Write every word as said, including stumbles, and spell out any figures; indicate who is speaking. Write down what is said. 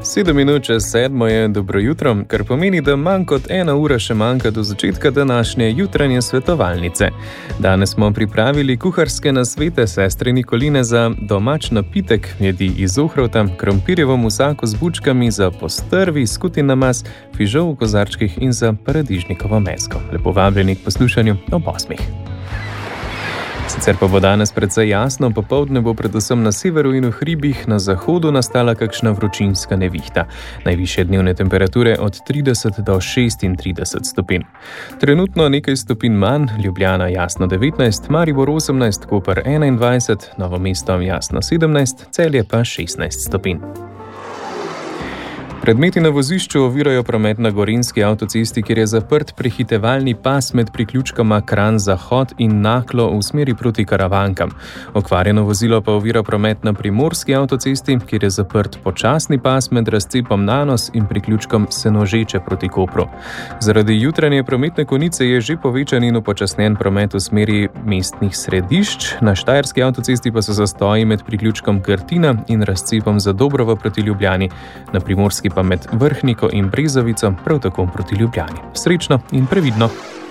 Speaker 1: Sedem minut čez sedmo je dobro jutro, kar pomeni, da manj kot ena ura še manjka do začetka današnje jutranje svetovalnice. Danes smo pripravili kuharske nasvete sestre Nikoline za domač napitek, jedi iz ohrovta, krompirjevo musako z bučkami za postrvi, skutin namaz, fižol v kozarčkih in za paradižnikovo mesko. Lepo vabljeni k poslušanju ob osmih. Sicer pa bo danes precej jasno, popoldne bo predvsem na severu in v hribih na zahodu nastala kakšna vročinska nevihta. Najvišje dnevne temperature od trideset do šestintrideset stopinj. Trenutno nekaj stopinj manj, Ljubljana jasno devetnajst, Maribor osemnajst, Koper enaindvajset, Novo mesto jasno sedemnajst, Celje pa šestnajst stopinj. Predmeti na vozišču ovirajo promet na gorenjski avtocesti, kjer je zaprt prehitevalni pas med priključkama Kranj-Zahod in Naklo v smeri proti Karavankam. Okvarjeno vozilo pa ovira promet na primorski avtocesti, kjer je zaprt počasni pas med razcepom Nanos in priključkom Senožeče proti Kopru. Zaradi jutranje prometne konice je že povečan in upočasnjen promet v smeri mestnih središč, na štajerski avtocesti pa so zastoji med priključkom Krtina in razcepom Zadobrovo proti Ljubljani, na primorski pa med Vrhniko in Brezovico, prav tako proti Ljubljani. Srečno in previdno!